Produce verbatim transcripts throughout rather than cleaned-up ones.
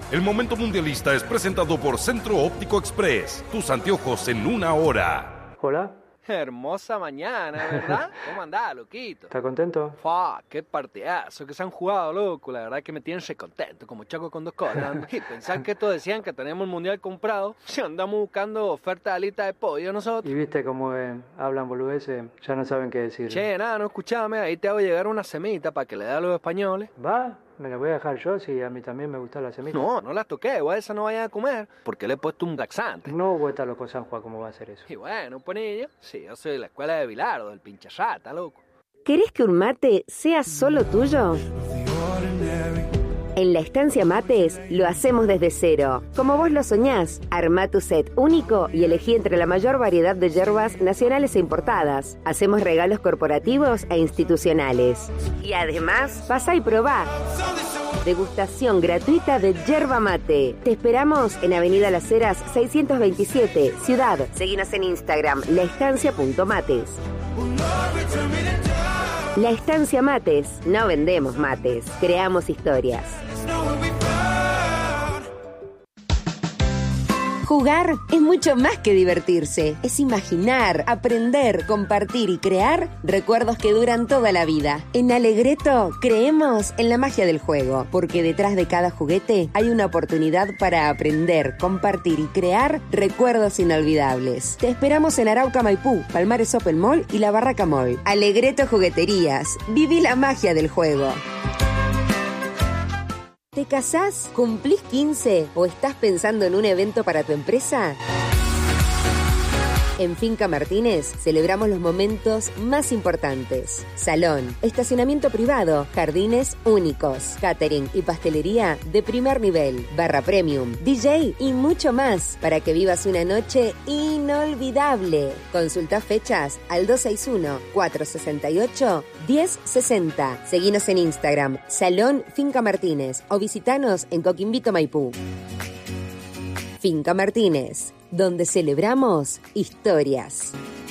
El momento mundialista es presentado por Centro Óptico Express. Tus anteojos en una hora. Hola. Hermosa mañana, ¿verdad? ¿Cómo andás, loquito? ¿Estás contento? Fua, qué partidazo que se han jugado, loco. La verdad que me tienen re contento, como Chaco con dos colas. Y pensar que estos decían que tenemos el mundial comprado, si andamos buscando oferta de alita de pollo nosotros. Y viste cómo eh, hablan boludeces, ya no saben qué decir. Che, nada, no escuchame, ahí te hago llegar una semita para que le dé a los españoles. ¿Va? ¿Me la voy a dejar yo si a mí también me gusta la semita? No, no las toqué, igual esa no vayan a comer, porque le he puesto un laxante. No, vuelta loco San Juan, ¿cómo va a hacer eso? Y bueno, ponillo, sí, yo soy de la escuela de Bilardo, del pinche rata, loco. ¿Querés que un mate sea solo tuyo? En La Estancia Mates lo hacemos desde cero. Como vos lo soñás, armá tu set único y elegí entre la mayor variedad de yerbas nacionales e importadas. Hacemos regalos corporativos e institucionales. Y además, pasá y probá. Degustación gratuita de yerba mate. Te esperamos en Avenida Las Heras seiscientos veintisiete, Ciudad. Seguinos en Instagram, laestancia punto mates. La Estancia Mates. No vendemos mates, creamos historias. Jugar es mucho más que divertirse. Es imaginar, aprender, compartir y crear recuerdos que duran toda la vida. En Alegreto creemos en la magia del juego, porque detrás de cada juguete hay una oportunidad para aprender, compartir y crear recuerdos inolvidables. Te esperamos en Arauca Maipú, Palmares Open Mall y La Barraca Mall. Alegreto Jugueterías. Viví la magia del juego. ¿Te casás? ¿Cumplís quince? ¿O estás pensando en un evento para tu empresa? En Finca Martínez celebramos los momentos más importantes. Salón, estacionamiento privado, jardines únicos, catering y pastelería de primer nivel, barra premium, D J y mucho más para que vivas una noche inolvidable. Consulta fechas al dos seis uno, cuatro seis ocho, uno cero seis cero. Seguinos en Instagram, Salón Finca Martínez o visitanos en Coquimbito, Maipú. Finca Martínez, donde celebramos historias.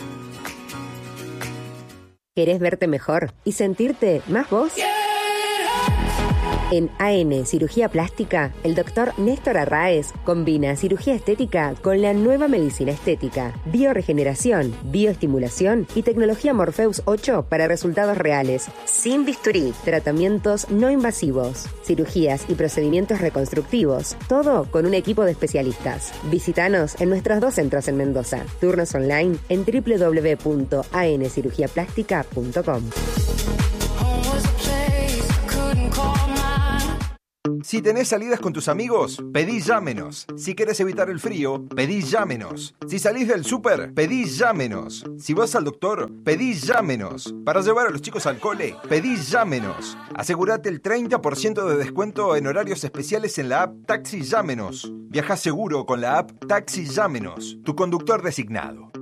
¿Querés verte mejor y sentirte más vos? En A N Cirugía Plástica, el doctor Néstor Arraez combina cirugía estética con la nueva medicina estética, bioregeneración, bioestimulación y tecnología Morpheus ocho para resultados reales, sin bisturí, tratamientos no invasivos, cirugías y procedimientos reconstructivos, todo con un equipo de especialistas. Visítanos en nuestros dos centros en Mendoza. Turnos online en doble u doble u doble u punto a n cirugía plástica punto com. Si tenés salidas con tus amigos, pedí Llámenos. Si querés evitar el frío, pedí Llámenos. Si salís del súper, pedí Llámenos. Si vas al doctor, pedí Llámenos. Para llevar a los chicos al cole, pedí Llámenos. Asegúrate el treinta por ciento de descuento en horarios especiales en la app Taxi Llámenos. Viajá seguro con la app Taxi Llámenos, tu conductor designado.